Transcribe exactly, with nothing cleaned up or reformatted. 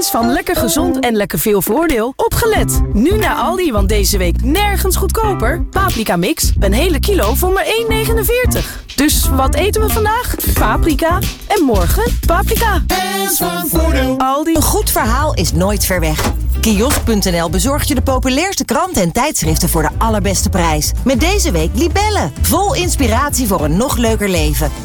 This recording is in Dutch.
is van lekker gezond en lekker veel voordeel opgelet. Nu naar Aldi, want deze week nergens goedkoper. Paprika mix, een hele kilo voor maar één negenenveertig. Dus wat eten we vandaag? Paprika. En morgen paprika. En van voordeel. Aldi. Een goed verhaal is nooit ver weg. Kiosk punt n l bezorgt je de populairste kranten en tijdschriften voor de allerbeste prijs. Met deze week Libelle. Vol inspiratie voor een nog leuker leven.